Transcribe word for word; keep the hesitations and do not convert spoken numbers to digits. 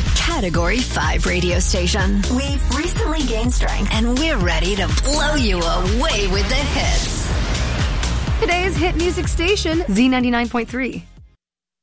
Category five radio station. We've recently gained strength, and we're ready to blow you away with the hits. Today's hit music station, Z ninety-nine point three.